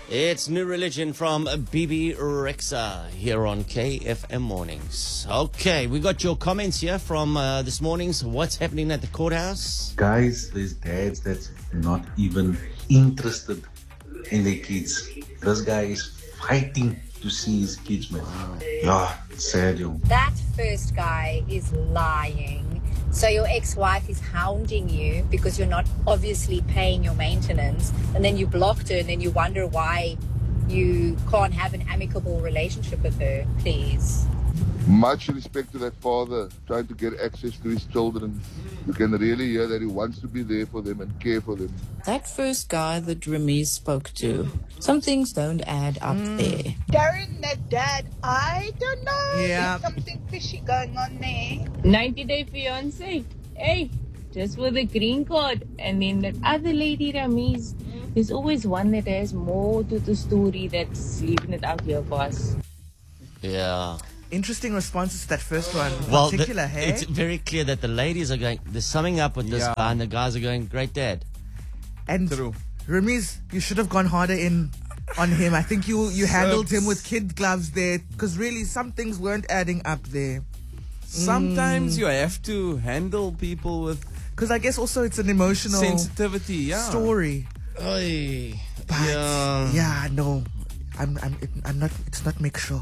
It's New Religion from BB Rexa here on KFM Mornings. Okay, we got your comments here from this morning's What's Happening at the Courthouse. Guys, there's dads that's not even interested in their kids. This guy is fighting to see his kids, man. Yeah, it's sad, yo. That first guy is lying. So your ex-wife is hounding you because you're not obviously paying your maintenance, and then you blocked her, and then you wonder why you can't have an amicable relationship with her. Please. Much respect to that father trying to get access to his children. You can really hear that he wants to be there for them and care for them. That first guy that Remy spoke to, some things don't add up there. Darren, that dad, I don't know. Yeah. There's something fishy going on there. 90-day fiance. Hey, just for the green card. And then that other lady, Ramiz, there's always one that has more to the story that's leaving it out here for us. Yeah. Interesting responses to that first one. Well, Particular, hey? it's very clear that the ladies are going, they're summing up with this guy, and the guys are going, great dad. And Ramiz, you should have gone harder in on him. I think you handled him with kid gloves there, because really some things weren't adding up there. Sometimes you have to handle people with... Because I guess also it's an emotional... sensitivity, story. Oy. But, no. I'm not... It's not make sure.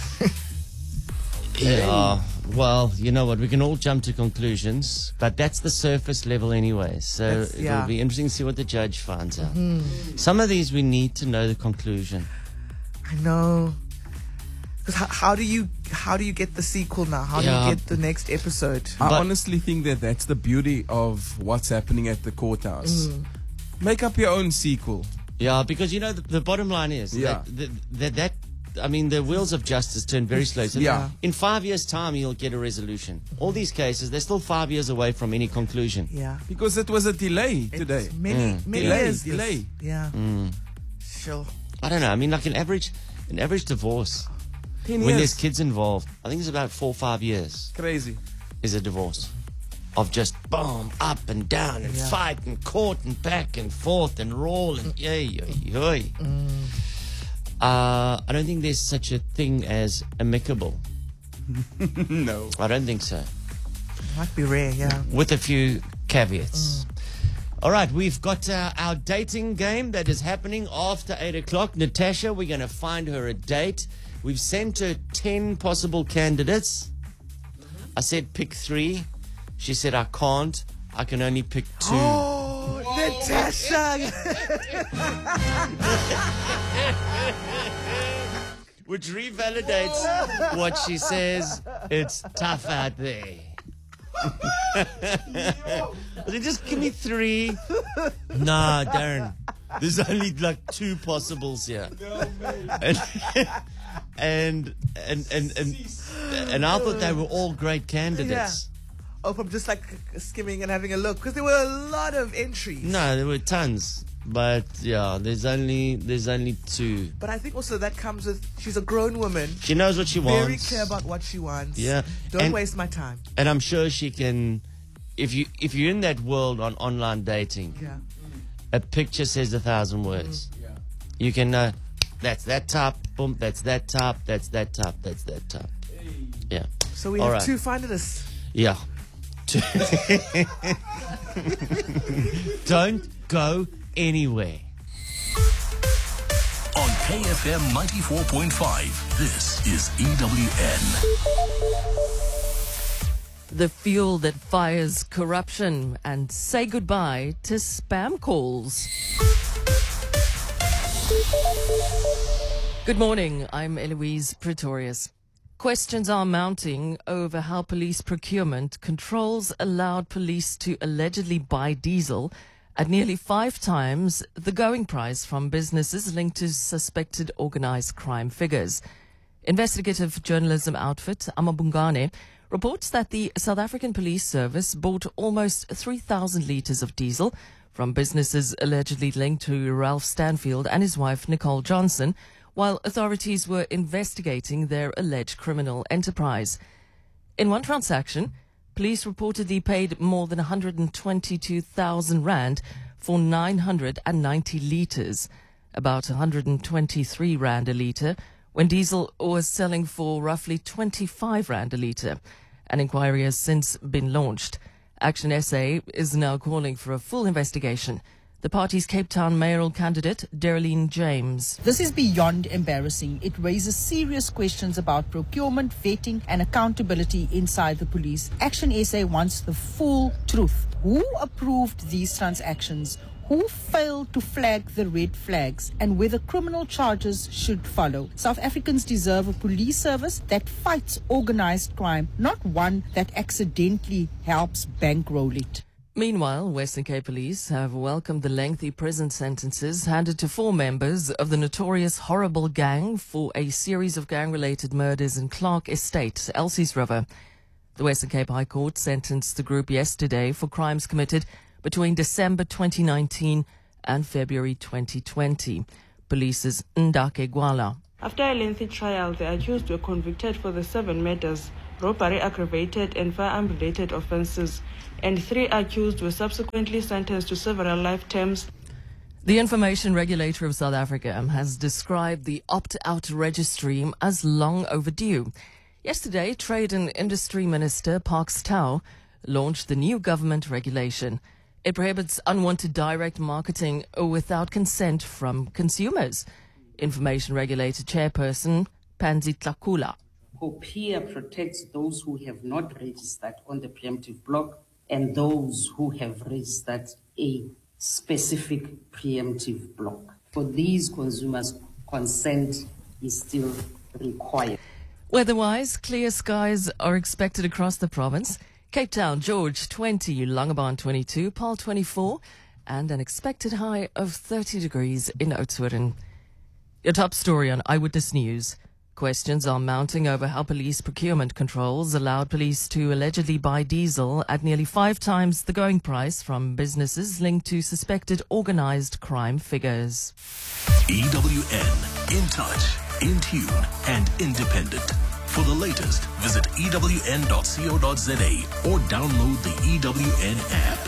Yeah, well, you know what, we can all jump to conclusions, but that's the surface level anyway, so it'll be interesting to see what the judge finds out. Some of these we need to know the conclusion. I know. Because how do you get the sequel now? How do you get the next episode? I honestly think that that's the beauty of what's happening at the courthouse. Make up your own sequel. Yeah, because you know the bottom line is that I mean, the wheels of justice turn very slow. So in 5 years' time, you'll get a resolution. All these cases, they're still 5 years away from any conclusion. Yeah. Because it was a delay today. Many years. Delay. Yeah. Sure. I don't know. I mean, like an average divorce, 10 when years. there's kids involved, I think it's about 4 or 5 years. Crazy. Is a divorce. Of just boom, up and down, and fight, and court, and back, and forth, and roll, and yay. I don't think there's such a thing as amicable. No. I don't think so. Might be rare, yeah. With a few caveats. All right, we've got our dating game that is happening after 8 o'clock. Natasha, we're going to find her a date. We've sent her 10 possible candidates. I said pick 3. She said I can't. I can only pick 2. Oh, Natasha! Which revalidates what she says. It's tough out there. Just give me 3. Nah, Darren. There's only like 2 possibles here. And I thought they were all great candidates. Oh, from just like skimming and having a look, because there were a lot of entries. No, there were tons. But yeah, there's only 2. But I think also that comes with, she's a grown woman. She knows what she wants. Very clear about what she wants. Yeah. Don't waste my time. And I'm sure she can, if you're in that world on online dating, a picture says 1,000 words. You can know that's that top, boom, that's that top, that's that top, that's that top. Yeah. So we have 2 finalists. Yeah. Don't go anywhere. On KFM 94.5, this is EWN. The fuel that fires corruption, and say goodbye to spam calls. Good morning, I'm Eloise Pretorius. Questions are mounting over how police procurement controls allowed police to allegedly buy diesel at nearly 5 times the going price from businesses linked to suspected organized crime figures. Investigative journalism outfit Amabungane reports that the South African Police Service bought almost 3,000 litres of diesel from businesses allegedly linked to Ralph Stanfield and his wife Nicole Johnson, while authorities were investigating their alleged criminal enterprise. In one transaction, police reportedly paid more than 122,000 rand for 990 litres. about 123 rand a litre, when diesel was selling for roughly 25 rand a litre. An inquiry has since been launched. Action SA is now calling for a full investigation. The party's Cape Town mayoral candidate, Darylene James. This is beyond embarrassing. It raises serious questions about procurement, vetting and accountability inside the police. Action SA wants the full truth. Who approved these transactions? Who failed to flag the red flags, and whether criminal charges should follow. South Africans deserve a police service that fights organized crime, not one that accidentally helps bankroll it. Meanwhile, Western Cape Police have welcomed the lengthy prison sentences handed to 4 members of the notorious Horrible Gang for a series of gang-related murders in Clark Estate, Elsie's River. The Western Cape High Court sentenced the group yesterday for crimes committed between December 2019 and February 2020. Police's Ndake Gwala. After a lengthy trial, the accused were convicted for the 7 murders, robbery aggravated and firearm-related offences, and 3 accused were subsequently sentenced to several life terms. The Information Regulator of South Africa has described the opt-out registry as long overdue. Yesterday, Trade and Industry Minister Parks Tau launched the new government regulation. It prohibits unwanted direct marketing without consent from consumers. Information Regulator Chairperson Pansy Tlakula. POPIA protects those who have not registered on the preemptive block and those who have registered a specific preemptive block. For these consumers, consent is still required. Weather-wise, clear skies are expected across the province. Cape Town, George 20, Langebaan 22, Paarl 24, and an expected high of 30 degrees in Oudtshoorn. Your top story on Eyewitness News. Questions are mounting over how police procurement controls allowed police to allegedly buy diesel at nearly 5 times the going price from businesses linked to suspected organized crime figures. EWN, in touch, in tune, and independent. For the latest, visit ewn.co.za or download the EWN app.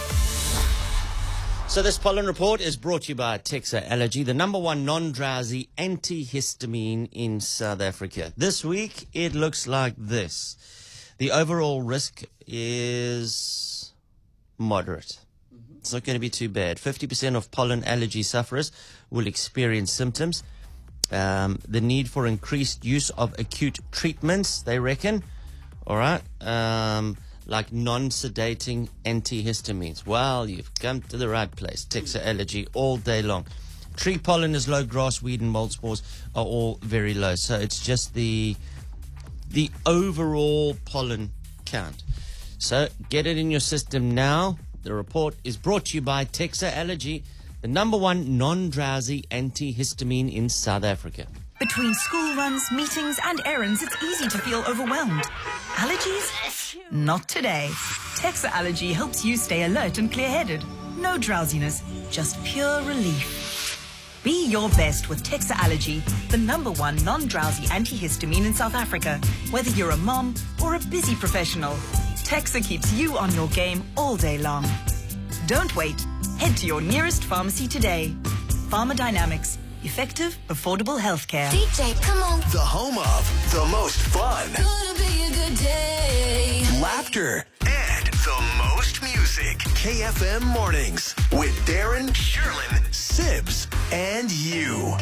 So this pollen report is brought to you by Texa Allergy, the #1 non-drowsy antihistamine in South Africa. This week, it looks like this. The overall risk is moderate. It's not going to be too bad. 50% of pollen allergy sufferers will experience symptoms. The need for increased use of acute treatments, they reckon. All right. Like non-sedating antihistamines. Well, you've come to the right place. Texa Allergy all day long. Tree pollen is low, grass, weed, and mold spores are all very low. So it's just the overall pollen count. So get it in your system now. The report is brought to you by Texa Allergy, the #1 non-drowsy antihistamine in South Africa. Between school runs, meetings, and errands, it's easy to feel overwhelmed. Allergies? Not today. Texa Allergy helps you stay alert and clear-headed. No drowsiness, just pure relief. Be your best with Texa Allergy, the #1 non-drowsy antihistamine in South Africa. Whether you're a mom or a busy professional, Texa keeps you on your game all day long. Don't wait. Head to your nearest pharmacy today. Pharmadynamics. Effective, affordable healthcare. DJ, come on. The home of the most fun, Gonna be a good day. laughter, and the most music. KFM Mornings with Darren, Sherlyn, Sibs, and you.